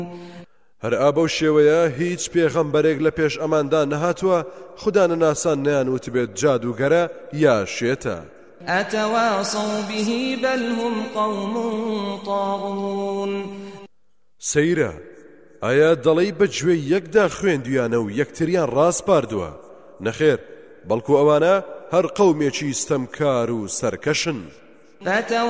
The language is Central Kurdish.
هەر ئابە و شێوەیە هیچ پێغەمبەرێک لە پێش ئەماندا نەهاتووە خوددا نەناسان نەیانوت بێت جادوگەرە یا شێتە. ئەتەواصوا به بل هم قوم طاغون. سەیرە ئایا دەڵێی بەگوێ یەکدا خوێندویانە و یەکتریان ڕاست پاردووە؟ نەخێر، بەڵکو ئەوانە هەر قەومێکی ستەمکار و سەرکەشن.